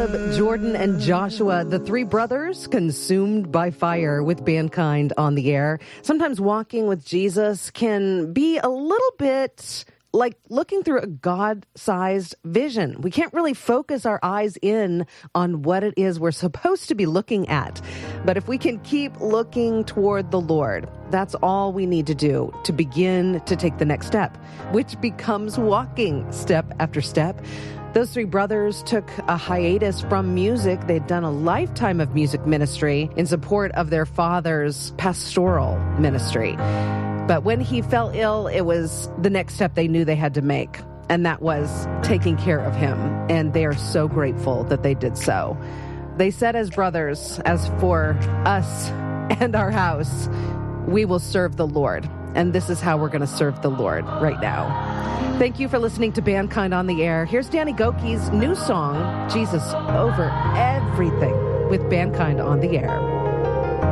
Caleb, Jordan, and Joshua, the three brothers consumed by fire with Mankind on the Air. Sometimes walking with Jesus can be a little bit like looking through a God-sized vision. We can't really focus our eyes in on what it is we're supposed to be looking at. But if we can keep looking toward the Lord, that's all we need to do to begin to take the next step, which becomes walking step after step. Those three brothers took a hiatus from music. They'd done a lifetime of music ministry in support of their father's pastoral ministry. But when he fell ill, it was the next step they knew they had to make, and that was taking care of him. And they are so grateful that they did so. They said as brothers, as for us and our house, we will serve the Lord. And this is how we're going to serve the Lord right now. Thank you for listening to Mankind on the Air. Here's Danny Gokey's new song, Jesus Over Everything, with Mankind on the Air.